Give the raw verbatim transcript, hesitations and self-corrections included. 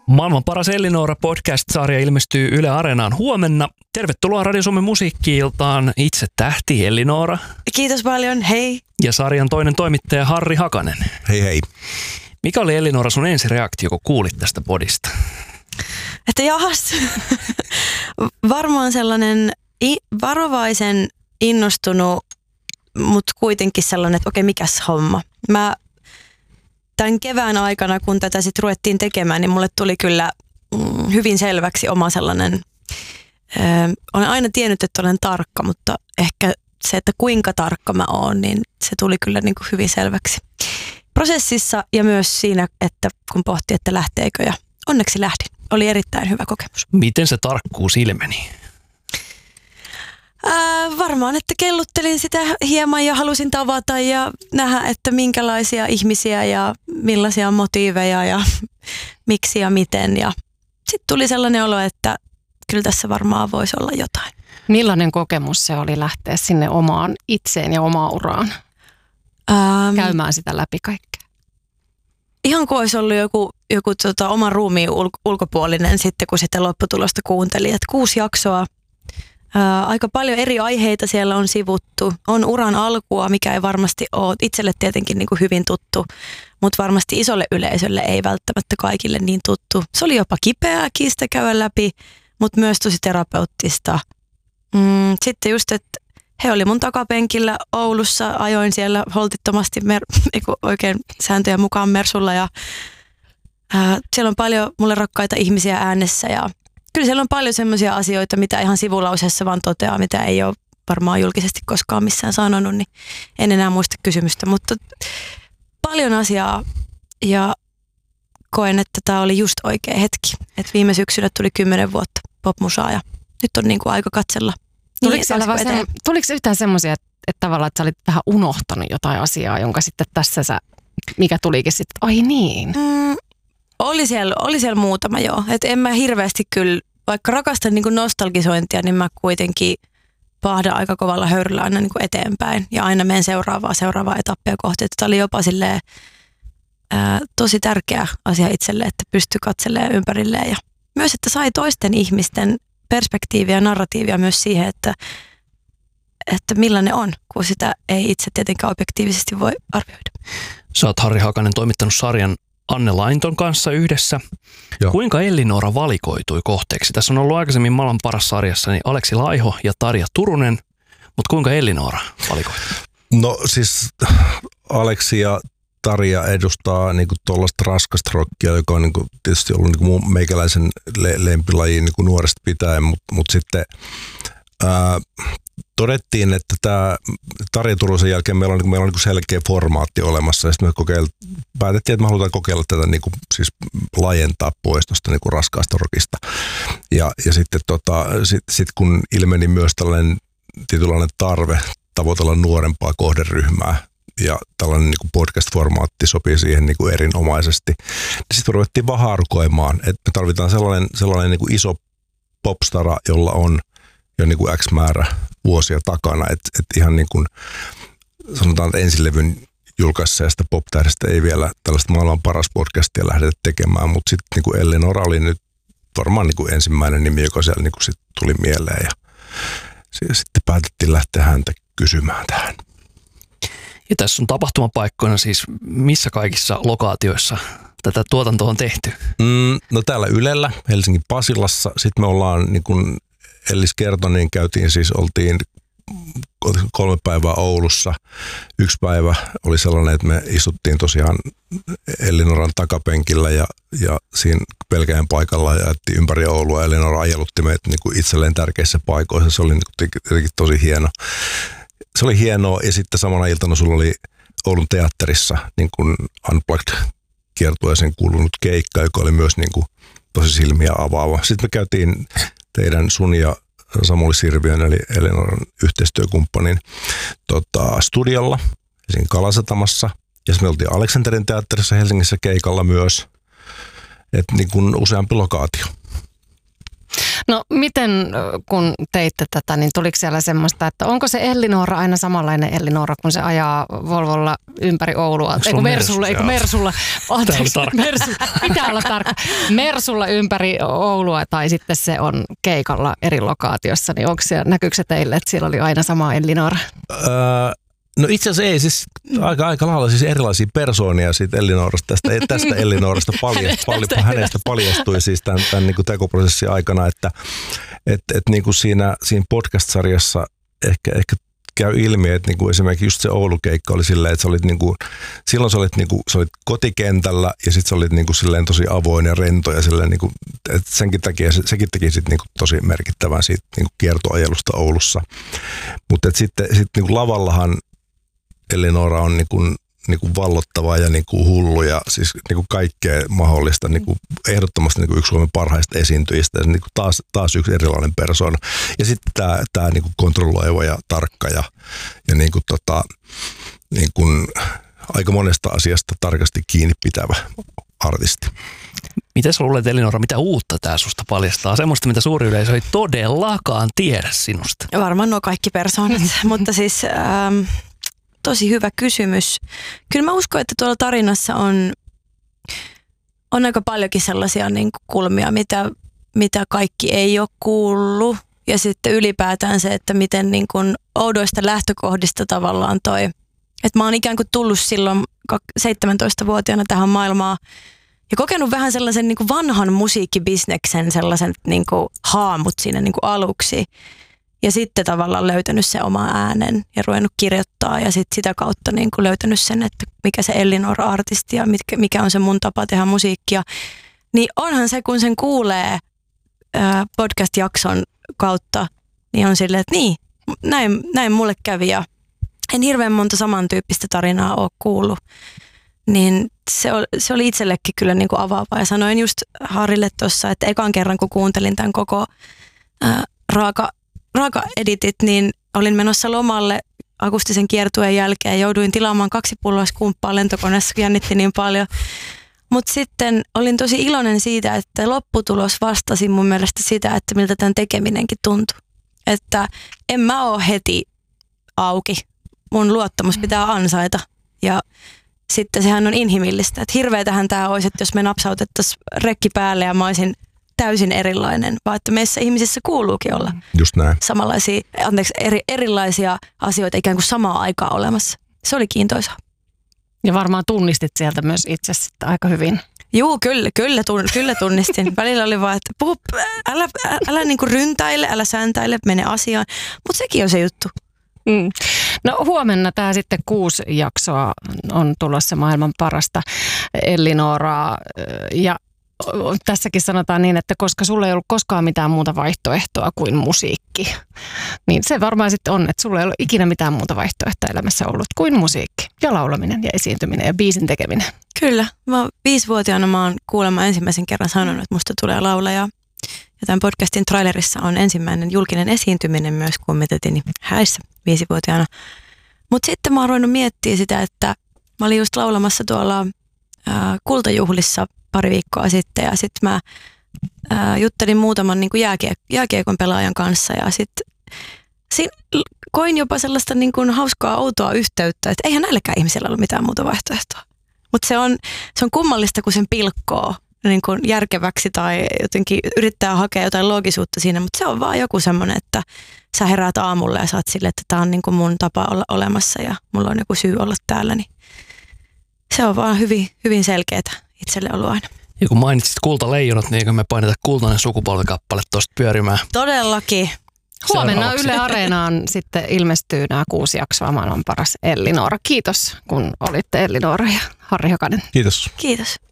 Maailman paras Ellinora podcast-sarja ilmestyy Yle Areenaan huomenna. Tervetuloa Radio Suomen musiikki-iltaan itse tähti Ellinora. Kiitos paljon, hei. Ja sarjan toinen toimittaja Harri Hakanen. Hei hei. Mikä oli Ellinora sun ensireaktio, kun kuulit tästä podista? Että jahas, varmaan sellainen i- varovaisen innostunut, mutta kuitenkin sellainen, että okei, mikäs homma. Mä tämän kevään aikana, kun tätä sitten ruvettiin tekemään, niin mulle tuli kyllä mm, hyvin selväksi oma sellainen, ö, olen aina tiennyt, että olen tarkka, mutta ehkä se, että kuinka tarkka mä oon, niin se tuli kyllä niin kuin hyvin selväksi prosessissa ja myös siinä, että kun pohti, että lähteekö, ja onneksi lähdin. Oli erittäin hyvä kokemus. Miten se tarkkuus ilmeni? Ää, varmaan, että kelluttelin sitä hieman ja halusin tavata ja nähdä, että minkälaisia ihmisiä ja millaisia motiiveja ja miksi ja miten. Ja sitten tuli sellainen olo, että kyllä tässä varmaan voisi olla jotain. Millainen kokemus se oli lähteä sinne omaan itseen ja omaan uraan? Ähm, käymään sitä läpi kaikkea? Ihan kuin olisi ollut joku, joku tota, oman ruumiin ul- ulkopuolinen sitten, kun sitä lopputulosta kuunteli. Että kuusi jaksoa. Ää, aika paljon eri aiheita siellä on sivuttu. On uran alkua, mikä ei varmasti ole itselle tietenkin niin kuin hyvin tuttu, mutta varmasti isolle yleisölle ei välttämättä kaikille niin tuttu. Se oli jopa kipeääkin sitä käydä läpi, mutta myös tosi terapeuttista. Mm, sitten just, että he oli mun takapenkillä Oulussa, ajoin siellä holtittomasti mer- oikein sääntöjä mukaan Mersulla ja ää, siellä on paljon mulle rakkaita ihmisiä äänessä ja kyllä siellä on paljon semmoisia asioita, mitä ihan sivulauseessa vaan toteaa, mitä ei ole varmaan julkisesti koskaan missään sanonut, niin en enää muista kysymystä, mutta paljon asiaa ja koen, että tämä oli just oikea hetki. Et viime syksynä tuli kymmenen vuotta popmusaa ja nyt on niinku aika katsella. Tuliko, niin, se, tuliko yhtään semmoisia, että, että tavallaan että sä olit vähän unohtanut jotain asiaa, jonka sitten tässä sä, mikä tulikin sitten, ai niin? Mm, oli, siellä, oli siellä muutama joo, että en mä hirveästi kyllä, vaikka rakastan niin kuin nostalgisointia, niin mä kuitenkin pahdan aika kovalla höyryllä aina niin kuin eteenpäin ja aina menen seuraavaa, seuraavaa etappia kohti. Tämä oli jopa silleen, ää, tosi tärkeä asia itselle, että pystyi katselemaan ympärilleen ja myös, että sai toisten ihmisten perspektiiviä ja narratiivia myös siihen, että, että millainen on, kun sitä ei itse tietenkään objektiivisesti voi arvioida. Sä oot Harri Hakanen toimittanut sarjan Anne Lainton kanssa yhdessä. Joo. Kuinka Ellinora valikoitui kohteeksi? Tässä on ollut aikaisemmin Maailman paras sarjassa niin Aleksi Laiho ja Tarja Turunen, mutta kuinka Ellinora valikoitui? No siis Aleksi ja Tarja edustaa niinku tuollaista raskasta rockia, joka on niinku tietysti ollut niinku meikäläisen le- lempilajiin niinku nuoresta pitäen, mutta mut sitten ää, todettiin, että tämä Tarja Turusen jälkeen meillä on, niinku, meillä on niinku selkeä formaatti olemassa ja sitten me kokeil, päätettiin, että me halutaan kokeilla tätä niinku, siis laajentaa pois tuosta niinku raskaasta rockista. Ja, ja sitten tota, sit, sit kun ilmeni myös tällainen tietynlainen tarve tavoitella nuorempaa kohderyhmää, ja tällainen niin kuin podcast-formaatti sopii siihen niin kuin erinomaisesti. Sitten ruvettiin vaan haarukoimaan, että me tarvitaan sellainen, sellainen niin kuin iso popstara, jolla on jo niin kuin X määrä vuosia takana. Että et ihan niin kuin sanotaan, että ensilevyn julkaisseesta pop-tähdestä ei vielä tällaista maailman paras podcastia lähdetä tekemään, mutta sitten niin kuin Ellinora oli nyt varmaan niin kuin ensimmäinen nimi, joka siellä niin kuin sit tuli mieleen ja sitten päätettiin lähteä häntä kysymään tähän. Ja tässä on tapahtumapaikkoina siis missä kaikissa lokaatioissa tätä tuotantoa on tehty? Mm, no täällä Ylellä, Helsingin Pasilassa. Sitten me ollaan, niin kuin Ellis kertoi, niin käytiin siis, oltiin kolme päivää Oulussa. Yksi päivä oli sellainen, että me istuttiin tosiaan Ellinoran takapenkillä ja, ja siinä pelkäjän paikalla ja jättiin ympäri Oulua. Ellinora ajelutti meitä niin kuin itselleen tärkeissä paikoissa. Se oli niin kuin tosi hieno. Se oli hienoa ja sitten samana iltana sulla oli Oulun teatterissa niin kuin Unplugged-kiertueeseen kuulunut keikka, joka oli myös niin kuin tosi silmiä avaava. Sitten me käytiin teidän sun ja Samuli Sirviön eli Ellinoran yhteistyökumppanin tota, studiolla Helsingin Kalasatamassa. Ja sitten me oltiin Aleksanterin teatterissa Helsingissä keikalla myös. Että niin kuin useampi lokaatio. No miten kun teitte tätä, niin tuliko siellä semmoista, että onko se Ellinora aina samanlainen Ellinora, kun se ajaa Volvolla ympäri Oulua? Eikö Mersulla, eikö Mersulla, anteeksi, Mersulla, pitää olla tarkka. Mersulla ympäri Oulua tai sitten se on keikalla eri lokaatiossa, niin onko se, näkyykö se teille, että siellä oli aina sama Ellinora? Öö, no itse asiassa ei, siis aika, aika lailla siis erilaisia persoonia siitä Ellinorasta, tästä, tästä Ellinorasta paljastui, palj, hänestä paljastui siis tämän, tämän niin kuin tekoprosessin aikana, että et, et niin kuin siinä, siinä podcast-sarjassa ehkä, ehkä käy ilmi, että niin kuin esimerkiksi just se Oulu-keikka oli silleen, että sä olit niin kuin, silloin sä olit, niin kuin, sä olit kotikentällä ja sitten sä olit niin kuin silleen tosi avoin ja rento ja silleen, niin kuin, että senkin takia, sekin teki sit niin kuin tosi merkittävän siitä niin kuin kiertoajelusta Oulussa. Mutta sitten sit niin kuin lavallahan Ellinora on niin kuin, niin kuin vallottava ja niin kuin hullu ja siis niin kuin kaikkea mahdollista, niin kuin ehdottomasti niin kuin yksi Suomen parhaista esiintyjistä ja niin kuin taas, taas yksi erilainen persoona. Ja sitten tämä, tämä niin kuin kontrolloiva ja tarkka ja, ja niin kuin tota, niin kuin aika monesta asiasta tarkasti kiinni pitävä artisti. Miten sä luulet, Ellinora, mitä uutta tää susta paljastaa? Semmoista, mitä suuri yleisö ei todellakaan tiedä sinusta. Varmaan nuo kaikki persoonat, mutta siis ähm, tosi hyvä kysymys. Kyllä mä uskon, että tuolla tarinassa on, on aika paljonkin sellaisia niin kuin kulmia, mitä, mitä kaikki ei ole kuullut. Ja sitten ylipäätään se, että miten niin kuin oudoista lähtökohdista tavallaan toi. Että mä oon ikään kuin tullut silloin seitsemäntoistavuotiaana tähän maailmaan ja kokenut vähän sellaisen niin kuin vanhan musiikkibisneksen sellaisen niin kuin haamut siinä niin kuin aluksi. Ja sitten tavallaan löytänyt sen oman äänen ja ruvennut kirjoittaa ja sitten sitä kautta niin kuin löytänyt sen, että mikä se Ellinora-artisti ja mikä on se mun tapa tehdä musiikkia. Niin onhan se, kun sen kuulee ää, podcast-jakson kautta, niin on silleen, että niin, näin, näin mulle kävi ja en hirveän monta samantyyppistä tarinaa ole kuullut. Niin se oli, se oli itsellekin kyllä niin kuin avaava ja sanoin just Harrille tuossa, että ekan kerran kun kuuntelin tämän koko ää, raaka Raaka-editit, niin olin menossa lomalle akustisen kiertueen jälkeen ja jouduin tilaamaan kaksi pulloa skumppaa lentokoneessa, kun jännitti niin paljon. Mutta sitten olin tosi iloinen siitä, että lopputulos vastasi mun mielestä sitä, että miltä tämän tekeminenkin tuntui. Että en mä ole heti auki. Mun luottamus pitää ansaita ja sitten sehän on inhimillistä. Että hirveetähän tämä olisi, että jos me napsautettaisiin rekki päälle ja mä olisin täysin erilainen, vaan että meissä ihmisissä kuuluukin olla just näin. Samanlaisia, anteeksi, eri, erilaisia asioita ikään kuin samaa aikaa olemassa. Se oli kiintoisaa. Ja varmaan tunnistit sieltä myös itse sitten aika hyvin. Juu, kyllä, kyllä, tun, kyllä tunnistin. Välillä oli vaan, että puhu, älä, älä, älä niin kuin ryntäile, älä sääntäile, mene asiaan. Mutta sekin on se juttu. Mm. No huomenna tämä sitten kuusi jaksoa on tulossa maailman parasta Ellinoraa ja tässäkin sanotaan niin, että koska sulla ei ollut koskaan mitään muuta vaihtoehtoa kuin musiikki, niin se varmaan sitten on, että sulla ei ollut ikinä mitään muuta vaihtoehtoa elämässä ollut kuin musiikki ja laulaminen ja esiintyminen ja biisin tekeminen. Kyllä. Mä viisivuotiaana mä oon kuulemma ensimmäisen kerran sanonut, että musta tulee laulaja. Ja tämän podcastin trailerissa on ensimmäinen julkinen esiintyminen myös Kummitetini häissä viisivuotiaana. Mutta sitten mä oon ruvennut miettimään sitä, että mä olin just laulamassa tuolla ää, Kultajuhlissa pari viikkoa sitten ja sitten mä ää, juttelin muutaman niin kuin jääkiek- jääkiekon pelaajan kanssa ja sitten koin jopa sellaista niin kuin hauskaa outoa yhteyttä, että eihän näilläkään ihmisillä ollut mitään muuta vaihtoehtoa. Mutta se on, se on kummallista, kun sen pilkkoo niin kuin järkeväksi tai jotenkin yrittää hakea jotain loogisuutta siinä, mutta se on vaan joku semmoinen, että sä heräät aamulla ja sä oot silleen, että tää on niin kuin mun tapa olla olemassa ja mulla on joku syy olla täällä, niin se on vaan hyvin, hyvin selkeätä itselle ollut aina. Ja kun mainitsit Kultaleijonat, niin eikö me paineta Kultainen sukupolvikappale tuosta pyörimään? Todellakin. Huomenna Yle Areenaan sitten ilmestyy nämä kuusi jaksoa maailman paras Ellinora. Kiitos, kun olitte Ellinora ja Harri Hakanen. Kiitos. Kiitos.